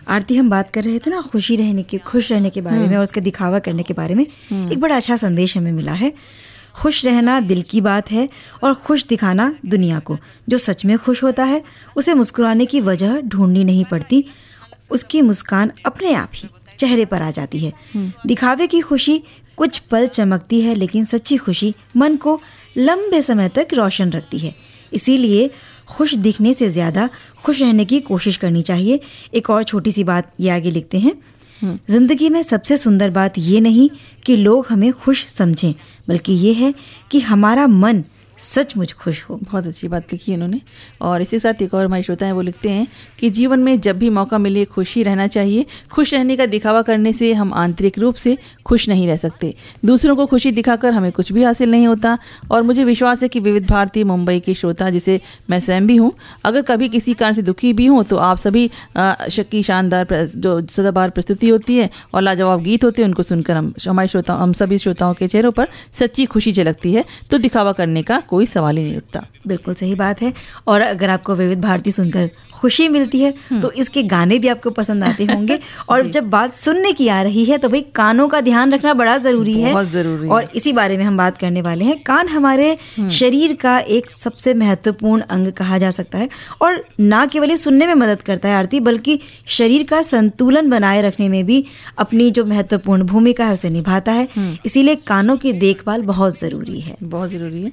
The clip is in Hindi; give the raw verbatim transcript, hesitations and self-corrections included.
आरती, हम बात कर रहे थे ना खुशी रहने के, खुश रहने के बारे में और उसका दिखावा करने के बारे में। एक बड़ा अच्छा संदेश हमें मिला है। खुश रहना दिल की बात है और खुश दिखाना दुनिया को। जो सच में खुश होता है उसे मुस्कुराने की वजह ढूंढनी नहीं पड़ती, उसकी मुस्कान अपने आप ही चेहरे पर आ जाती है। दिखावे की खुशी कुछ पल चमकती है, लेकिन सच्ची खुशी मन को लंबे समय तक रोशन रखती है। इसीलिए खुश दिखने से ज़्यादा खुश रहने की कोशिश करनी चाहिए। एक और छोटी सी बात ये आगे लिखते हैं, जिंदगी में सबसे सुंदर बात ये नहीं कि लोग हमें खुश समझें, बल्कि ये है कि हमारा मन सचमुच खुश हो। बहुत अच्छी बात लिखी है इन्होंने। और इसी के साथ एक और हमारे श्रोता हैं, वो लिखते हैं कि जीवन में जब भी मौका मिले खुशी रहना चाहिए। खुश रहने का दिखावा करने से हम आंतरिक रूप से खुश नहीं रह सकते। दूसरों को खुशी दिखाकर हमें कुछ भी हासिल नहीं होता। और मुझे विश्वास है कि विविध भारती मुंबई के श्रोता, जिसे मैं स्वयं भी हूँ, अगर कभी किसी कारण से दुखी भी हूँ तो आप सभी की शानदार जो सदाबहार प्रस्तुति होती है और लाजवाब गीत होते हैं, उनको सुनकर हम हमारे श्रोता हम सभी श्रोताओं के चेहरों पर सच्ची खुशी झलकती है। तो दिखावा करने का कोई सवाल ही नहीं उठता। बिल्कुल सही बात है। और अगर आपको विविध भारती सुनकर खुशी मिलती है तो इसके गाने भी आपको पसंद आते होंगे। और जी। जब बात सुनने की आ रही है तो भाई कानों का ध्यान रखना बड़ा जरूरी है, बहुत जरूरी है। और इसी बारे में हम बात करने वाले हैं। कान हमारे शरीर का एक सबसे महत्वपूर्ण अंग कहा जा सकता है और ना केवल सुनने में मदद करता है आरती, बल्कि शरीर का संतुलन बनाए रखने में भी अपनी जो महत्वपूर्ण भूमिका है उसे निभाता है। इसीलिए कानों की देखभाल बहुत जरूरी है। बहुत जरूरी है।